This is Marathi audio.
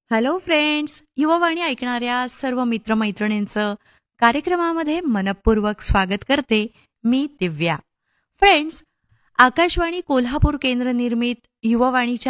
हॅलो फ्रेंड्स, युववाणी ऐकणाऱ्या सर्व मित्रमैत्रिणींचं कार्यक्रमामध्ये मनपूर्वक स्वागत करते. मी दिव्या. फ्रेंड्स, आकाशवाणी कोल्हापूर केंद्र निर्मित युववाणीच्या